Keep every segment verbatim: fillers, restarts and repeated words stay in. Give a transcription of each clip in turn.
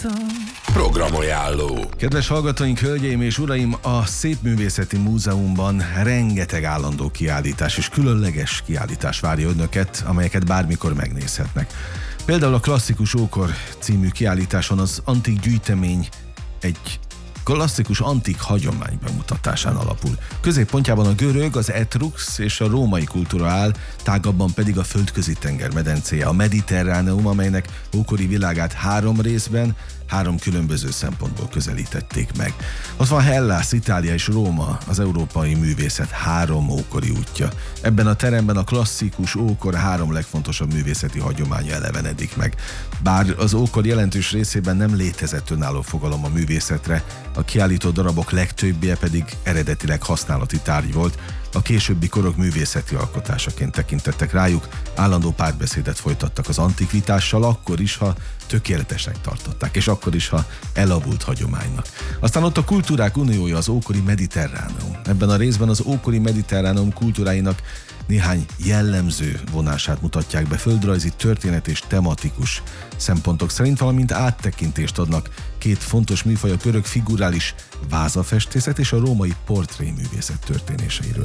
Programajánló. Kedves hallgatóink, hölgyeim és uraim, a Szépművészeti Múzeumban rengeteg állandó kiállítás és különleges kiállítás várja önöket, amelyeket bármikor megnézhetnek. Például a Klasszikus Ókor című kiállításon az antik gyűjtemény egy klasszikus antik hagyomány bemutatásán alapul. Középpontjában a görög, az etrux és a római kultúra áll, tágabban pedig a földközi tenger medencéje, a Mediterráneum, amelynek ókori világát három részben, három különböző szempontból közelítették meg. Ott van Hellász, Itália és Róma, az európai művészet három ókori útja. Ebben a teremben a klasszikus ókor három legfontosabb művészeti hagyománya elevenedik meg. Bár az ókor jelentős részében nem létezett önálló fogalom a művészetre, a kiállító darabok legtöbbje pedig eredetileg használati tárgy volt, a későbbi korok művészeti alkotásaként tekintettek rájuk, állandó párbeszédet folytattak az antikvitással, akkor is, ha tökéletesnek tartották, és akkor is, ha elavult hagyománynak. Aztán ott a kultúrák uniója, az ókori Mediterráneum. Ebben a részben az ókori Mediterráneum kultúráinak néhány jellemző vonását mutatják be földrajzi, történet és tematikus szempontok szerint, valamint áttekintést adnak két fontos műfaj, a görög figurális vázafestészet és a római portréművészet történéseiről.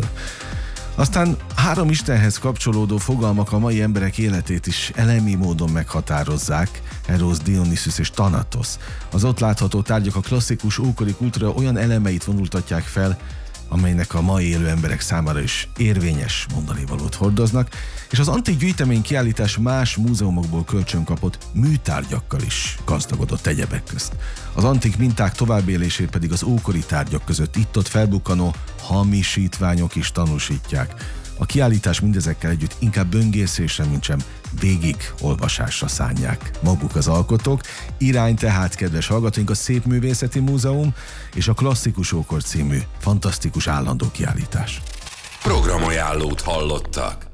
Aztán három istenhez kapcsolódó fogalmak a mai emberek életét is elemi módon meghatározzák, Eros, Dionysus és Thanatos. Az ott látható tárgyak a klasszikus ókori kultúra olyan elemeit vonultatják fel, amelynek a mai élő emberek számára is érvényes mondanivalót hordoznak, és az antik gyűjtemény kiállítás más múzeumokból kölcsönkapott műtárgyakkal is gazdagodott egyebek közt. Az antik minták továbbélését pedig az ókori tárgyak között itt-ott felbukkanó hamisítványok is tanúsítják. A kiállítás mindezekkel együtt inkább böngészésre, mintsem végig olvasásra szánják maguk az alkotók. Irány tehát, kedves hallgatóink, a Szépművészeti Múzeum és a Klasszikus Ókor című fantasztikus állandó kiállítás. Programajánlót hallottak.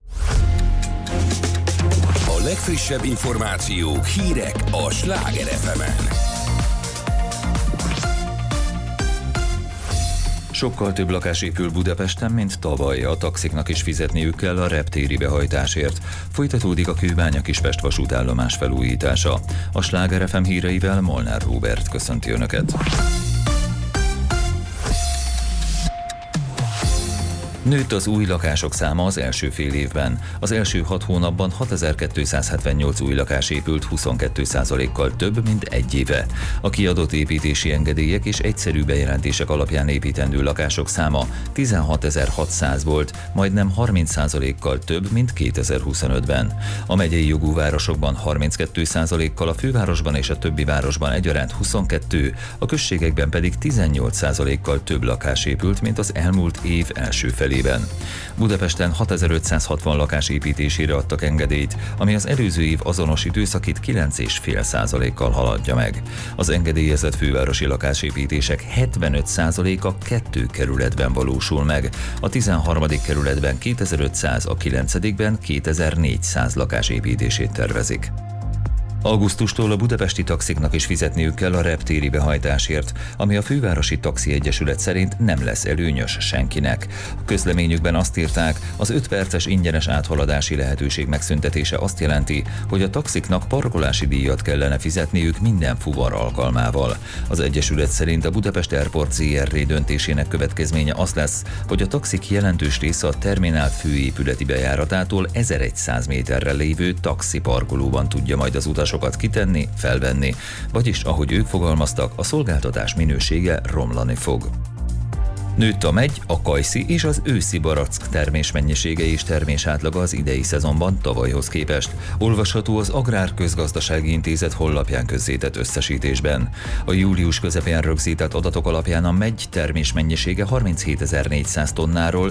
A legfrissebb információk, hírek a Sláger ef emen. Sokkal több lakás épül Budapesten, mint tavaly. A taxiknak is fizetniük kell a reptéri behajtásért. Folytatódik a Kőbánya-Kispest vasútállomás felújítása. A Sláger ef em híreivel Molnár Róbert köszönti Önöket. Nőtt az új lakások száma az első fél évben. Az első hat hónapban hatezer-kétszázhetvennyolc új lakás épült, huszonkettő százalékkal több, mint egy éve. A kiadott építési engedélyek és egyszerű bejelentések alapján építendő lakások száma tizenhatezer-hatszáz volt, majdnem harminc százalékkal több, mint kétezer-huszonötben. A megyei jogú városokban harminckettő százalékkal, a fővárosban és a többi városban egyaránt huszonkettő, a községekben pedig tizennyolc százalékkal több lakás épült, mint az elmúlt év első felében. Budapesten hatezer-ötszázhatvan lakás építésére adtak engedélyt, ami az előző év azonos időszakit kilenc egész öt százalékkal haladja meg. Az engedélyezett fővárosi lakásépítések hetvenöt százaléka kettő kerületben valósul meg, a tizenharmadik kerületben kétezer-ötszáz, a kilencedikben kétezer-négyszáz lakás építését tervezik. Augusztustól a budapesti taxiknak is fizetniük kell a reptéri behajtásért, ami a Fővárosi Taxi Egyesület szerint nem lesz előnyös senkinek. A közleményükben azt írták, az öt perces ingyenes áthaladási lehetőség megszüntetése azt jelenti, hogy a taxiknak parkolási díjat kellene fizetniük minden fuvar alkalmával. Az Egyesület szerint a Budapest Airport zé er té döntésének következménye az lesz, hogy a taxik jelentős része a terminál főépületi bejáratától ezerszáz méterre lévő taxiparkolóban tudja majd az utasokat kitenni, felvenni, vagyis ahogy ők fogalmaztak, a szolgáltatás minősége romlani fog. Nőtt a megy, a kajszi és az őszi barack termésmennyisége és termésátlaga az idei szezonban tavalyhoz képest. Olvasható az Agrárközgazdasági Intézet honlapján közzétett összesítésben. A július közepén rögzített adatok alapján a megy termésmennyisége harminchétezer-négyszáz tonnáról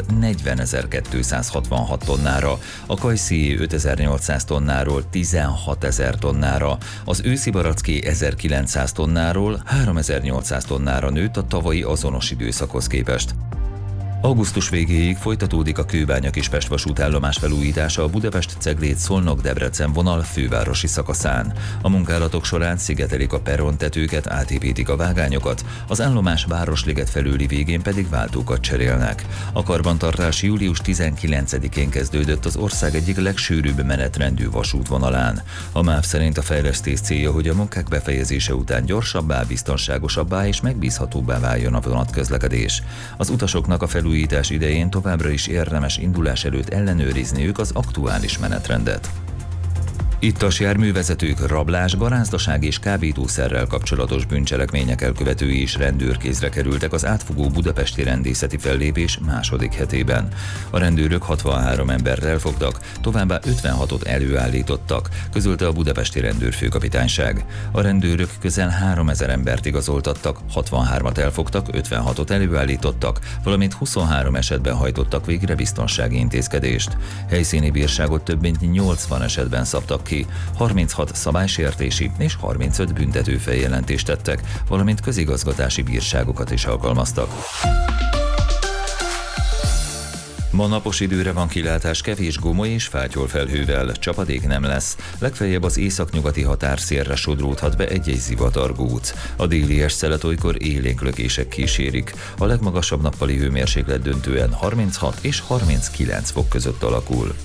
negyvenezer-kétszázhatvanhat tonnára, a kajszi ötezer-nyolcszáz tonnáról tizenhatezer tonnára, az őszi baracké ezerkilencszáz tonnáról háromezer-nyolcszáz tonnára nőtt a tavalyi azonos időszakhoz képest. Augusztus végéig folytatódik a Kőbánya-Kispest vasútállomás felújítása a Budapest-Cegléd-Szolnok-Debrecen vonal fővárosi szakaszán. A munkálatok során szigetelik a perrontetőket, átépítik a vágányokat, az állomás Városliget felüli végén pedig váltókat cserélnek. A karbantartás július tizenkilencedikén kezdődött az ország egyik legsűrűbb menetrendű vasútvonalán. A MÁV szerint a fejlesztés célja, hogy a munkák befejezése után gyorsabbá, biztonságosabbá és megbízhatóbbá váljon a vonatközlekedés. Az utasoknak a felújítás idején továbbra is érdemes indulás előtt ellenőrizniük az aktuális menetrendet. Ittas járművezetők, rablás, garázdaság és kábítószerrel kapcsolatos bűncselekmények elkövetői is rendőrkézre kerültek az átfogó budapesti rendészeti fellépés második hetében. A rendőrök hatvanhárom embert elfogtak, továbbá ötvenhatot előállítottak, közölte a budapesti rendőrfőkapitányság. A rendőrök közel háromezer embert igazoltattak, hatvanhármat elfogtak, ötvenhatot előállítottak, valamint huszonhárom esetben hajtottak végre biztonsági intézkedést. Helyszíni bírságot több mint nyolcvan esetben szabtak ki, harminchat szabálysértési és harmincöt büntető feljelentést tettek, valamint közigazgatási bírságokat is alkalmaztak. Ma napos időre van kilátás, kevés gomoly és fátyolfelhővel, csapadék nem lesz, legfeljebb az északnyugati határszélre sodródhat be egy-egy zivatargóc. A déli estszelet olykor élénk lökések kísérik, a legmagasabb nappali hőmérséklet döntően harminchat és harminckilenc fok között alakul.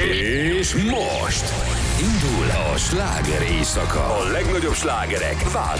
És most indul a sláger éjszaka. A legnagyobb slágerek változnak.